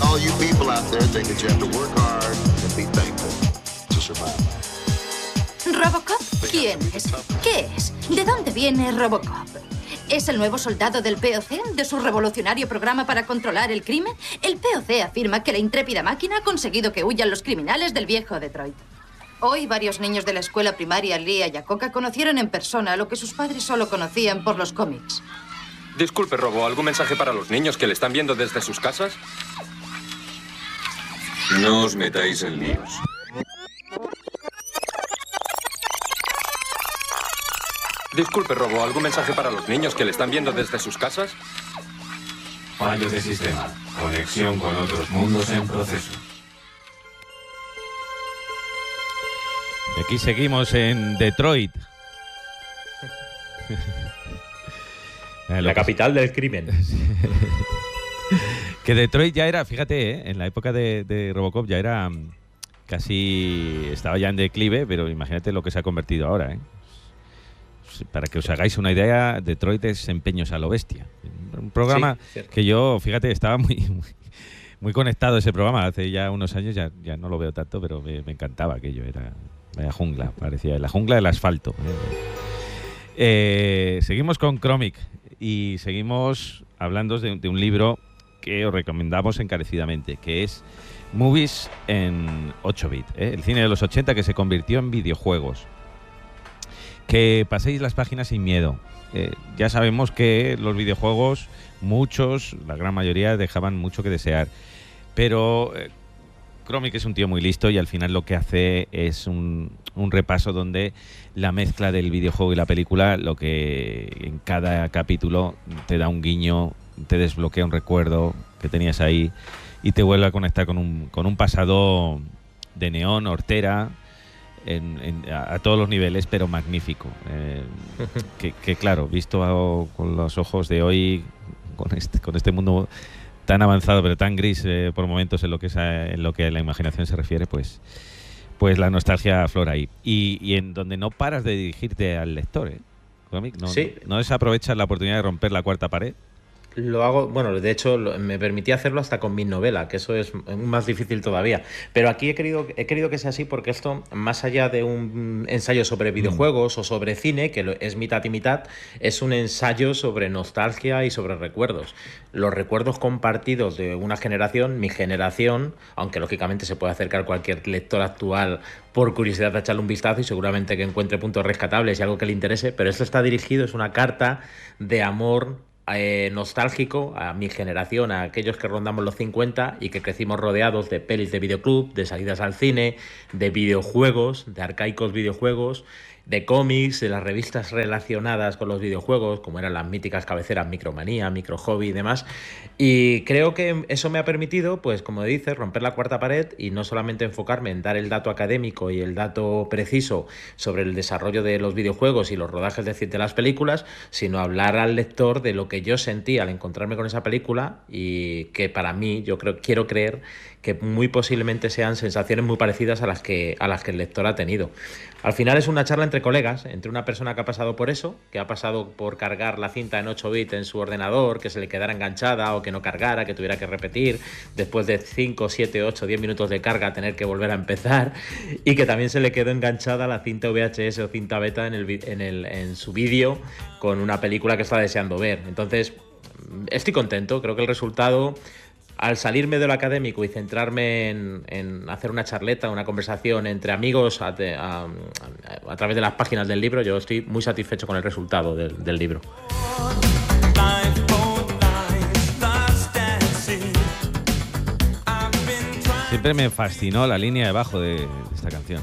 All you people out there think that you have to work hard and be thankful to survive. ¿Robocop? ¿Quién es? ¿Qué es? ¿De dónde viene Robocop? ¿Es el nuevo soldado del POC, de su revolucionario programa para controlar el crimen? El POC afirma que la intrépida máquina ha conseguido que huyan los criminales del viejo Detroit. Hoy varios niños de la escuela primaria Lee Iacocca conocieron en persona lo que sus padres solo conocían por los cómics. Disculpe, Robo, ¿algún mensaje para los niños que le están viendo desde sus casas? No os metáis en líos. Disculpe, Robo, ¿algún mensaje para los niños que le están viendo desde sus casas? Fallo de sistema. Conexión con otros mundos en proceso. Y aquí seguimos en Detroit. La capital del crimen. Que Detroit ya era, fíjate, en la época de Robocop ya era casi, estaba ya en declive, pero imagínate lo que se ha convertido ahora, ¿eh? Para que os hagáis una idea, Detroit es Empeños a lo bestia. Un programa que yo, fíjate, estaba muy conectado a ese programa. Hace ya unos años, ya no lo veo tanto, pero me encantaba aquello. Era la jungla, parecía la jungla del asfalto. Seguimos con Chromic y seguimos hablando de un libro que os recomendamos encarecidamente, que es Movies en 8-bit, el cine de los 80 que se convirtió en videojuegos. Que paséis las páginas sin miedo. Ya sabemos que los videojuegos, muchos, la gran mayoría, dejaban mucho que desear. Pero Chromic es un tío muy listo y al final lo que hace es un repaso donde la mezcla del videojuego y la película, lo que en cada capítulo te da un guiño, te desbloquea un recuerdo que tenías ahí y te vuelve a conectar con un pasado de neón, hortera, a todos los niveles, pero magnífico. Que claro, visto con los ojos de hoy, con este mundo tan avanzado pero tan gris por momentos en lo que a la imaginación se refiere, pues la nostalgia aflora ahí. Y en donde no paras de dirigirte al lector, no desaprovechas la oportunidad de romper la cuarta pared. Lo hago, bueno, de hecho me permití hacerlo hasta con mi novela, que eso es más difícil todavía. Pero aquí he querido que sea así porque esto, más allá de un ensayo sobre videojuegos o sobre cine, que es mitad y mitad, es un ensayo sobre nostalgia y sobre recuerdos. Los recuerdos compartidos de una generación, mi generación, aunque lógicamente se puede acercar cualquier lector actual por curiosidad a echarle un vistazo y seguramente que encuentre puntos rescatables y algo que le interese, pero esto está dirigido, es una carta de amor nostálgico a mi generación, a aquellos que rondamos los 50 y que crecimos rodeados de pelis de videoclub, de salidas al cine, de videojuegos, de arcaicos videojuegos, de cómics, de las revistas relacionadas con los videojuegos, como eran las míticas cabeceras Micromanía, Micro Hobby y demás. Y creo que eso me ha permitido, pues como dices, romper la cuarta pared y no solamente enfocarme en dar el dato académico y el dato preciso sobre el desarrollo de los videojuegos y los rodajes de las películas, sino hablar al lector de lo que yo sentí al encontrarme con esa película y que para mí, quiero creer que muy posiblemente sean sensaciones muy parecidas a las que el lector ha tenido. Al final es una charla entre colegas, entre una persona que ha pasado por eso, que ha pasado por cargar la cinta en 8 bits en su ordenador, que se le quedara enganchada o que no cargara, que tuviera que repetir, después de 5, 7, 8, 10 minutos de carga tener que volver a empezar, y que también se le quedó enganchada la cinta VHS o cinta beta en su vídeo con una película que está deseando ver. Entonces, estoy contento, creo que el resultado, al salirme de lo académico y centrarme en hacer una charleta, una conversación entre amigos a través de las páginas del libro, yo estoy muy satisfecho con el resultado del libro. Siempre me fascinó la línea de bajo de esta canción.